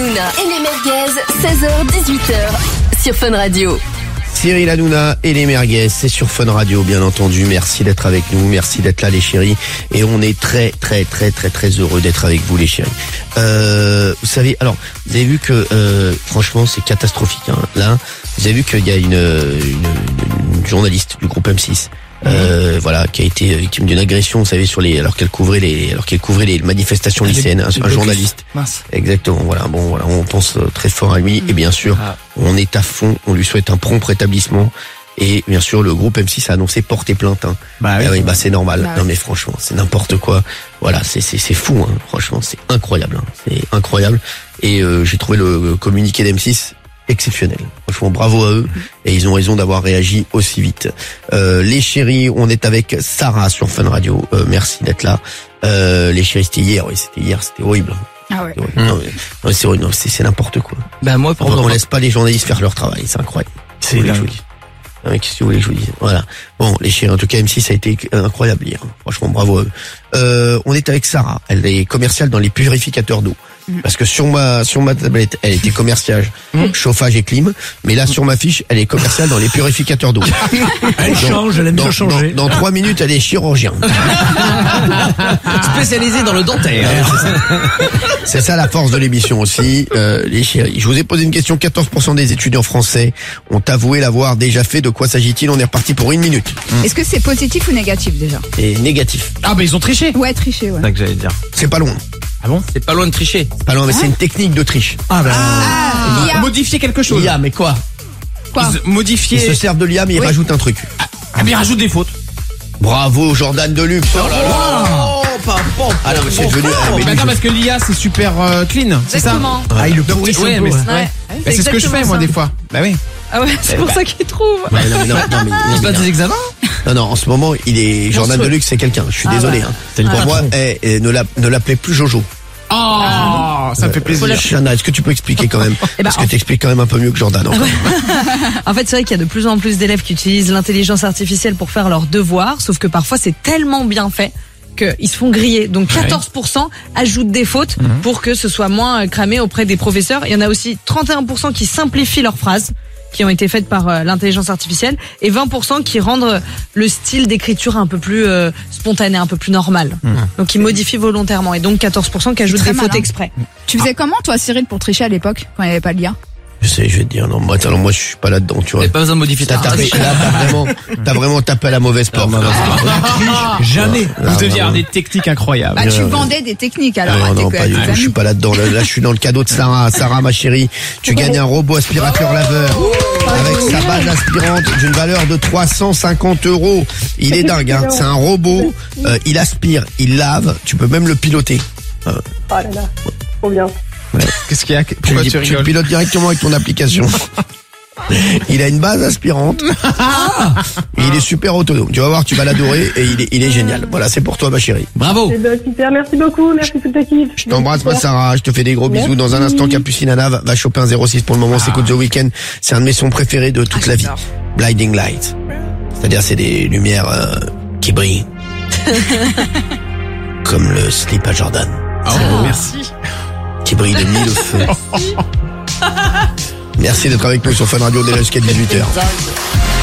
Hanouna et les merguez, 16h-18h sur Fun Radio. Cyril Hanouna et les merguez, c'est sur Fun Radio, bien entendu. Merci d'être avec nous, merci d'être là, les chéris. Et on est très heureux d'être avec vous, les chéris. Vous savez, alors, vous avez vu que, franchement, c'est catastrophique, hein. Là, vous avez vu qu'il y a une journaliste du groupe M6, voilà, qui a été victime d'une agression, vous savez, alors qu'elle couvrait les manifestations lycéennes, un journaliste. Mince. Exactement, voilà. Bon, voilà, on pense très fort à lui, et bien sûr, on est à fond, on lui souhaite un prompt rétablissement. Et bien sûr, le groupe M6 a annoncé porter plainte, hein. Bah oui. Ah oui, bah c'est normal. Bah oui. Non mais franchement, c'est n'importe quoi. Voilà, c'est fou, hein. Franchement, c'est incroyable, hein. C'est incroyable. Et j'ai trouvé le communiqué d'M6 exceptionnel. Franchement, bravo à eux. Et ils ont raison d'avoir réagi aussi vite. Les chéris, on est avec Sarah sur Fun Radio. Merci d'être là. Les chéris, c'était hier, c'était horrible. Ah ouais. C'était horrible. Non, mais c'est horrible, non, c'est n'importe quoi. Bah moi, On laisse pas les journalistes faire leur travail, c'est incroyable. C'est Vous voulez que je dingue. vous dise. Ah, mais qu'est-ce que vous voulez que je vous dise? Voilà. Bon, les chéris, en tout cas, M6 a été incroyable hier. Franchement, bravo à eux. On est avec Sarah. Elle est commerciale dans les purificateurs d'eau. Parce que sur ma tablette, elle était commerciale chauffage et clim. Mais là, sur ma fiche, elle est commerciale dans les purificateurs d'eau. Elle change, elle aime bien changer. Dans 3 minutes, elle est chirurgien. Spécialisée dans le dentaire. C'est ça la force de l'émission aussi, les chéris. Je vous ai posé une question. 14% des étudiants français ont avoué l'avoir déjà fait. De quoi s'agit-il? On est reparti pour 1 minute. Est-ce que c'est positif ou négatif déjà? Et négatif. Ah bah ils ont triché. Ouais, tricher, ouais. C'est ça que j'allais dire. C'est pas loin. Ah bon? C'est pas loin de tricher. Pas loin, mais c'est une technique de triche. Ah bah. l'IA. Modifier quelque chose. L'IA, mais quoi? Quoi? Modifier. Ils se servent de l'IA, mais ils Oui. rajoutent un truc. Ah mais rajoute des fautes. Bravo, Jordan Deluxe. Oh là là. Ah non, mais c'est devenu... Mais attends, parce que l'IA c'est super clean, c'est ça? Exactement. Ah il le pourrit Ouais, mais ouais. Bah, c'est ce que je fais moi des fois. Bah oui. Ah ouais, c'est pour ça qu'il trouve. Non, Pas des examens? non, en ce moment, il est Jordan Deluxe, c'est quelqu'un. Je suis désolé. Hein. C'est le Pour moi, patron. ne l'appelez plus Jojo. Oh, ça me fait plaisir. Chana, est-ce que tu peux expliquer quand même? Eh ben, Parce que tu expliques quand même un peu mieux que Jordan. Encore. En fait, c'est vrai qu'il y a de plus en plus d'élèves qui utilisent l'intelligence artificielle pour faire leurs devoirs, sauf que parfois c'est tellement bien fait qu'ils se font griller. Donc 14% ajoutent des fautes pour que ce soit moins cramé auprès des professeurs. Il y en a aussi 31% qui simplifient leurs phrases qui ont été faites par l'intelligence artificielle et 20% qui rendent le style d'écriture un peu plus spontané, un peu plus normal. Donc ils modifient volontairement et donc 14% qui ajoutent Très des fautes malin. exprès. Tu faisais comment, toi, Cyril, pour tricher à l'époque, quand il n'y avait pas de l'IA? Je sais, je vais te dire. Non, moi, alors, moi, je suis pas là-dedans, tu vois. Pas besoin de modifier T'as ta tapé, là, t'as vraiment tapé à la mauvaise porte. Jamais. Là, Vous deviez vraiment. avoir des techniques incroyables. Bah, tu vendais des techniques alors à non, pas du tout. Je suis pas là-dedans. Là, je suis dans le cadeau de Sarah. Sarah, ma chérie, tu gagnes un robot aspirateur laveur avec sa base aspirante d'une valeur de 350 €. Il est dingue, hein. C'est un robot. Il aspire, il lave. Tu peux même le piloter. Oh là là, trop bien. Qu'est-ce qu'il y a? Tu Pourquoi tu le rigoles? pilotes directement avec ton application. Il a une base aspirante. Et il est super autonome. Tu vas voir, tu vas l'adorer et il est génial. Voilà, c'est pour toi, ma chérie. Bravo. Eh ben, super, merci beaucoup, merci toute l'équipe. Je t'embrasse, ma Sarah. Je te fais des gros bisous. Dans un Merci. instant, Capucine Anna va choper un 06 pour le moment. C'est Écoute The Weeknd. C'est un de mes sons préférés de toute la vie. Blinding Light. C'est-à-dire, c'est des lumières qui brillent. Comme le slip à Jordan. Oh, merci. Qui brille de mille feux. Merci d'être avec nous sur Fun Radio dès jusqu'à 18h.